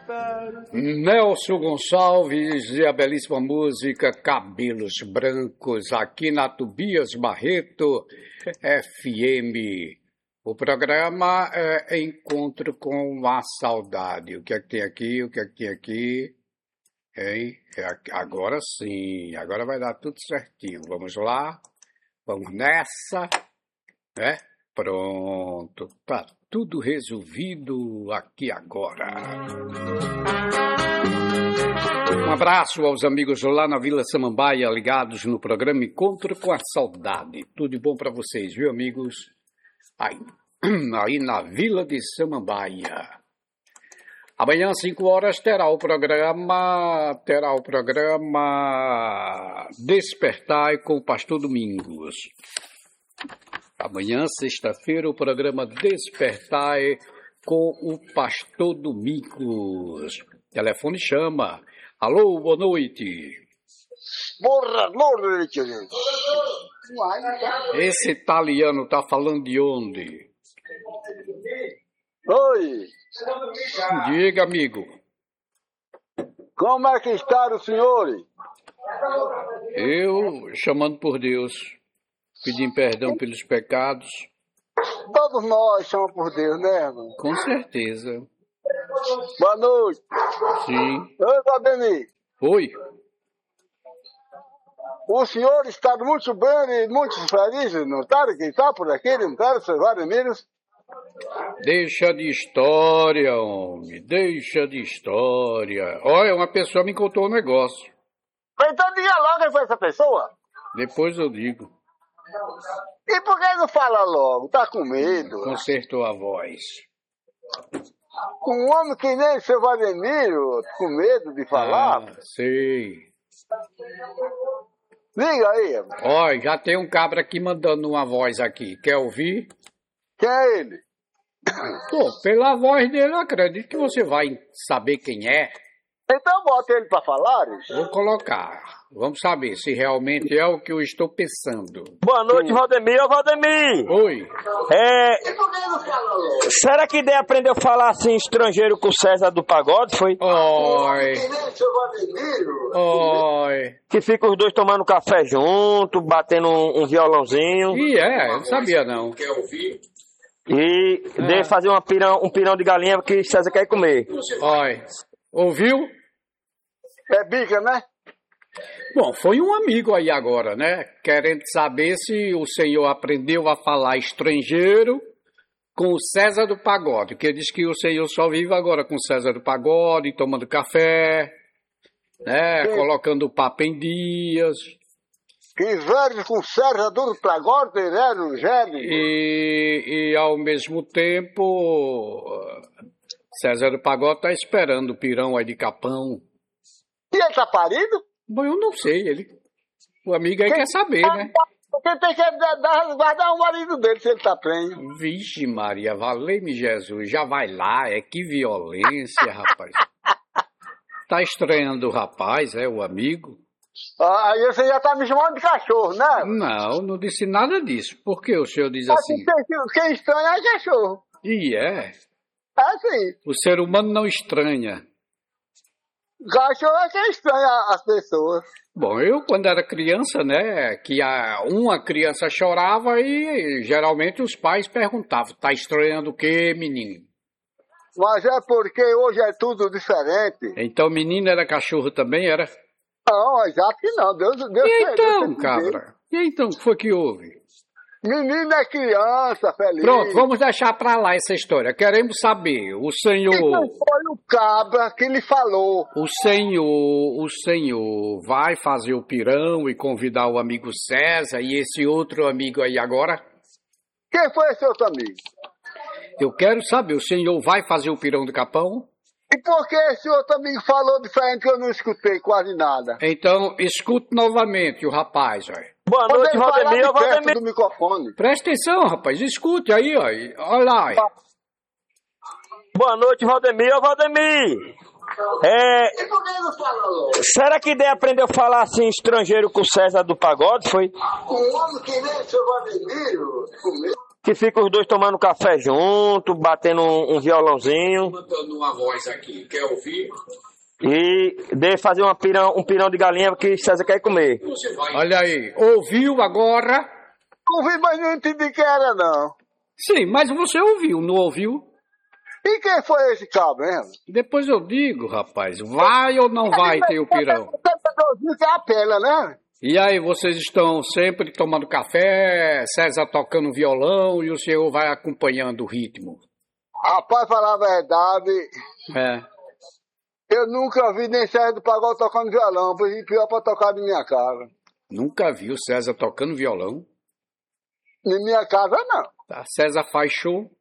Nelson Gonçalves e a belíssima música Cabelos Brancos, aqui na Tobias Barreto FM. O programa é Encontro com a Saudade. O que é que tem aqui? O que é que tem aqui? Hein? Agora sim, agora vai dar tudo certinho. Vamos lá, vamos nessa, né? Pronto, tá tudo resolvido aqui agora. Um abraço aos amigos lá na Vila Samambaia, ligados no programa Encontro com a Saudade. Tudo de bom para vocês, viu, amigos? Aí na Vila de Samambaia. Amanhã, às 5 horas, terá o programa Despertar com o Pastor Domingos. Amanhã, sexta-feira, o programa Despertar com o Pastor Domingos. Telefone chama. Alô, boa noite. Boa noite, gente. Esse italiano tá falando de onde? Oi. Diga, amigo. Como é que está o senhor? Eu, chamando por Deus, pedindo perdão pelos pecados. Todos nós chamamos por Deus, né, irmão? Com certeza. Boa noite. Sim. Oi, Valdemir. Oi. O senhor está muito bem e muito feliz, não está? Que está por aqui, não está, seu Valdemir? Deixa de história, homem. Deixa de história. Olha, uma pessoa me contou um negócio. Então diga logo quem foi essa pessoa. Depois eu digo. E por que não fala logo? Tá com medo? Consertou a voz. Um homem que nem o seu Valdemir, com medo de falar? Ah, sei. Liga aí. Olha, já tem um cabra aqui mandando uma voz aqui. Quer ouvir? Quem é ele? Pô, pela voz dele, eu acredito que você vai saber quem é. Então bota ele para falar. Vou colocar. Vamos saber se realmente é o que eu estou pensando. Boa noite, Valdemir. Ô, Valdemir. Oi. Será que ideia aprendeu a falar assim estrangeiro com o César do Pagode, foi? Oi. Oi. Que fica os dois tomando café junto, batendo um violãozinho. Eu não sabia não. Quer ouvir? E de fazer um pirão de galinha que César quer comer. Oi. Ouviu? É bica, né? Bom, foi um amigo aí agora, né? Querendo saber se o senhor aprendeu a falar estrangeiro com o César do Pagode. Que ele diz que o senhor só vive agora com o César do Pagode, tomando café, né? Sim. Colocando o papo em dias. Que velho com César do Pagode, velho, velho. E ao mesmo tempo, César do Pagode está esperando o pirão aí de Capão. E ele tá parido? Bom, eu não sei, o amigo aí quer saber, né? Quem tem que guardar o marido dele se ele tá prenho. Vixe Maria, valei-me Jesus, já vai lá, que violência, rapaz. Tá estranhando o rapaz, o amigo? Aí você já tá me chamando de cachorro, né? Não disse nada disso. Por que o senhor diz assim? Quem estranha é cachorro. E é? É sim. O ser humano não estranha. Cachorro é quem estranha as pessoas. Bom, eu quando era criança, né, que uma criança chorava e geralmente os pais perguntavam, tá estranhando o quê, menino? Mas é porque hoje é tudo diferente. Então menino era cachorro também, era? Não, exato que não. Deus E então, Deus cabra? E então, o que foi que houve? Menino é criança, feliz. Pronto, vamos deixar pra lá essa história. Queremos saber, o senhor... E não foi o cabra que lhe falou. O senhor vai fazer o pirão e convidar o amigo César e esse outro amigo aí agora? Quem foi esse outro amigo? Eu quero saber, o senhor vai fazer o pirão do Capão? E por que esse outro amigo falou diferente que eu não escutei quase nada? Então, escute novamente o rapaz, olha. Boa noite, Valdemir. Ô, Valdemir. Do microfone. Presta atenção, rapaz, escute aí, ó. Olha lá. Olha. Boa noite, Valdemir. Ô, Valdemir. E por que não falou? Será que ideia aprendeu a falar assim estrangeiro com o César do Pagode, foi? Um homem que nem o seu Valdemir, que fica os dois tomando café junto, batendo um violãozinho. Mandando uma voz aqui, quer ouvir? E de fazer um pirão de galinha que César quer comer. Olha aí, ouviu agora? Ouvi, mas não entendi quem era, não. Sim, mas você ouviu, não ouviu? E quem foi esse cabo, hein? Depois eu digo, rapaz, vai ou não vai ter o pirão? Que é a pela, né? E aí, vocês estão sempre tomando café, César tocando violão e o senhor vai acompanhando o ritmo. Rapaz, falar a verdade, É. eu nunca vi nem César do Pagode tocando violão, foi pior pra tocar de minha casa. Nunca viu César tocando violão? Em minha casa, não. Tá, César faz show.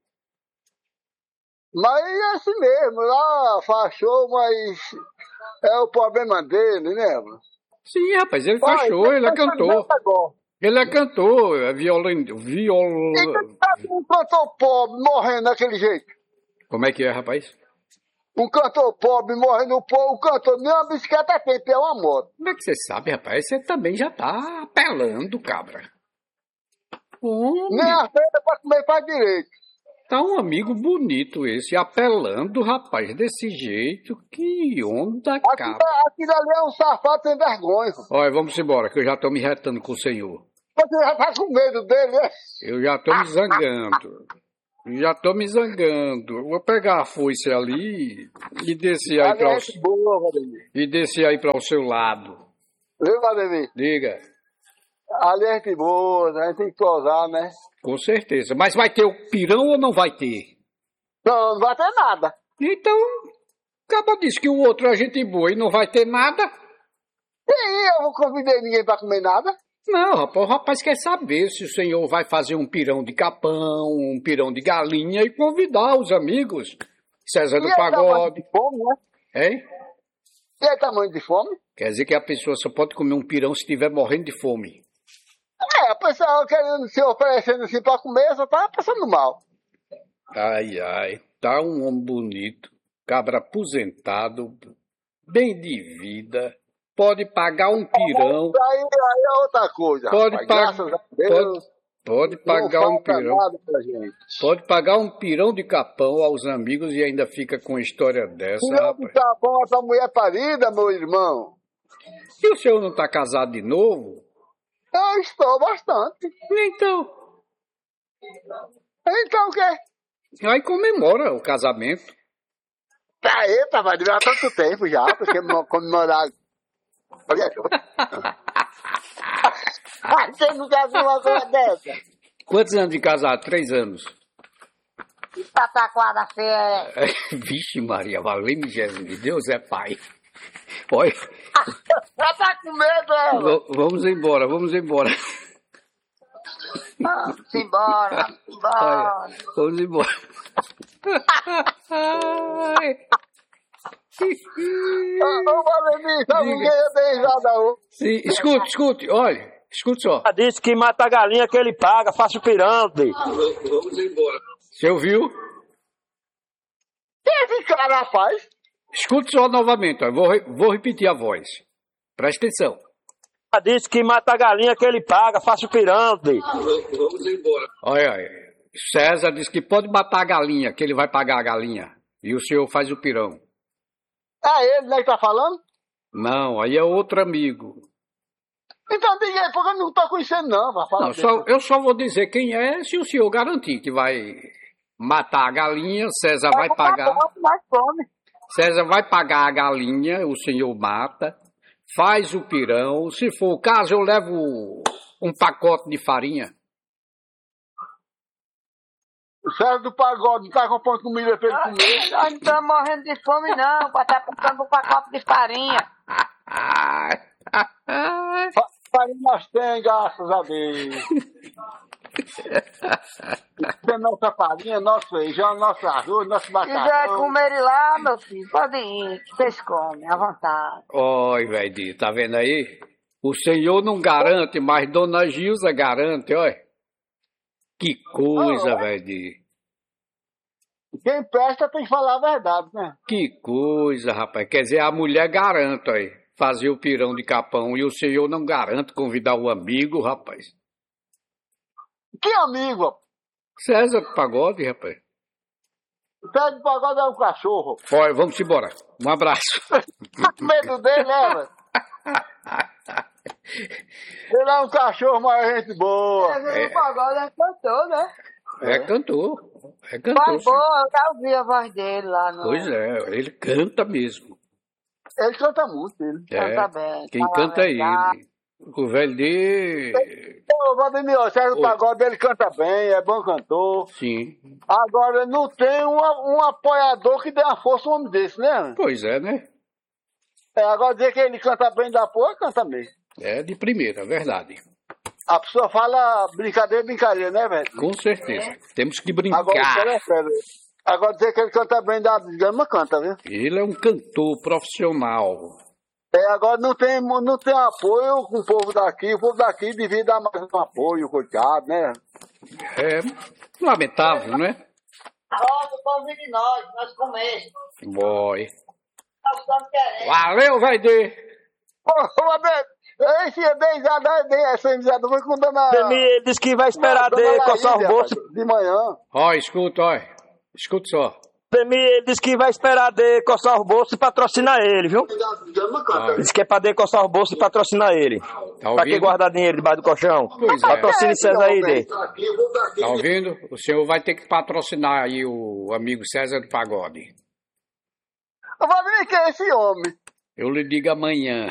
Mas é assim mesmo, lá faz show, mas é o problema dele, né? Sim, rapaz, ele faz show, ele é cantor. Ele é cantor, é violão. Um cantor pobre morrendo daquele jeito. Como é que é, rapaz? Um cantor pobre morrendo, o cantor nem uma bicicleta tem, é uma moto. Como é que você sabe, rapaz? Você também já tá apelando, cabra. Nem a feira pra comer faz direito. Tá um amigo bonito esse, apelando, rapaz, desse jeito. Que onda, cabra. Aquilo ali é um safado sem vergonha. Olha, vamos embora, que eu já tô me retando com o senhor. Você já tá com medo dele, né? Eu já tô me zangando. Já tô me zangando. Vou pegar a foice ali e descer aí para o seu lado. Viu, Vladimir? Diga. Ali é gente boa, a gente tem que tosar, né? Com certeza. Mas vai ter o pirão ou não vai ter? Não, não vai ter nada. Então, acaba disse que o outro é gente boa e não vai ter nada. E eu não convidei ninguém pra comer nada. Não, rapaz, o rapaz quer saber se o senhor vai fazer um pirão de capão, um pirão de galinha e convidar os amigos. César do Pagode. De fome, né? Hein? E é tamanho de fome? Quer dizer que a pessoa só pode comer um pirão se estiver morrendo de fome. É, a pessoa querendo se oferecendo assim pra comer, só tá passando mal. Ai, ai, tá um homem bonito, cabra aposentado, bem de vida, pode pagar um pirão. Aí é outra coisa. Pode rapaz, pagar, graças a Deus, pode pagar não um falta pirão. nada pra gente. Pode pagar um pirão de capão aos amigos e ainda fica com uma história dessa, Pirão de rapaz. capão, essa mulher parida, meu irmão. E o senhor não tá casado de novo? Eu estou bastante. Então, Então o quê? aí comemora o casamento. Eita, vai durar tanto tempo já, porque comemorar. Você não quer ver uma coisa dessa? Quantos anos de casado? 3 anos. Pataquada feia. Vixe Maria, valeu-me Jesus de Deus é pai. Olha, Já tá com medo, ela? vamos embora, vamos embora. Vamos embora, Olha, vamos embora. Ai. Ô, Vladimir, sabe o que eu tenho risada hoje? Sim, escute, olha, escute só. Disse que mata a galinha que ele paga, faça o pirão, filho. Vamos embora. Você ouviu? Que esse cara faz? Escute só novamente, ó. Vou repetir a voz. Presta atenção. Disse que mata a galinha que ele paga, faça o pirão, filho. Vamos embora. Olha, César disse que pode matar a galinha, que ele vai pagar a galinha. E o senhor faz o pirão. É ele, né, que tá falando? Não, aí é outro amigo. Então diga aí, porque eu não tô conhecendo não, vai falar. Não, eu só vou dizer quem é se o senhor garantir que vai matar a galinha, César vai pagar. César vai pagar a galinha, o senhor mata, faz o pirão. Se for o caso, eu levo um pacote de farinha. O César do Pagode não tá comprando comida pra ele comer. Nós não estamos morrendo de fome, não, para estar comprando um pacote de farinha. Farinha nós temos, graças a Deus. Tem nossa farinha, nosso feijão, nosso arroz, nosso Se quiser macarrão. comer lá, meu filho, pode ir, que vocês comem, à vontade. Oi, velho, tá vendo aí? O senhor não garante, mas Dona Gilza garante, olha. Que coisa, velho. Quem presta tem que falar a verdade, né? Que coisa, rapaz. Quer dizer, a mulher garante, aí, fazer o pirão de capão e o senhor não garante convidar o amigo, rapaz. Que amigo? César do Pagode, rapaz. O César do Pagode é um cachorro. Olha, vamos embora. Um abraço. Medo dele, né, velho? Ele é um cachorro, mas é gente boa. O Pagode é cantor, né? É cantor. É cantor. Voz Sim. boa, eu já ouvi a voz dele lá no... Pois é, ele canta mesmo. Ele canta muito, ele. Canta bem. Quem fala a canta é verdade. ele. O velho dele. Ô, Vladimir, o César do Oi. Pagode, ele canta bem, é bom cantor. Sim. Agora, não tem um apoiador que dê uma força a um homem desse, né? Pois é, né? Agora dizer que ele canta bem da porra, canta bem. É de primeira, verdade. A pessoa fala brincadeira, né, velho? Com certeza. Temos que brincar. Agora, isso é sério. Agora dizer que ele canta bem da desgrama, canta, viu? Ele é um cantor profissional. Agora não tem apoio com o povo daqui devia dar mais um apoio, coitado, né? É lamentável, né? Nossa, convide nós comemos. Boy. Nós estamos querendo. Valeu, vai de. Esse essa amizade foi com dona... Ele disse que vai esperar dona de coçar Laíde, o bolso. rapaz, de manhã. Ó, escuta, ó. Escuta só. Ele disse que vai esperar de coçar o bolso e patrocinar ele, viu? Disse que é pra de coçar o bolso e patrocinar ele. Tá Pra que ouvindo? guardar dinheiro debaixo do colchão? Pois é. Patrocine César aí, Dê. Tá ouvindo? O senhor vai ter que patrocinar aí o amigo César do Pagode. Vladimir, quem é esse homem? Eu lhe digo amanhã.